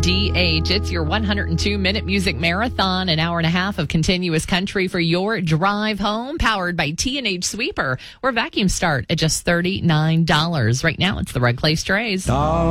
WDH. It's your 102-minute music marathon, an hour and a half of continuous country for your drive home, powered by T&H Sweeper, where vacuums start at just $39. Right now, it's the Red Clay Strays.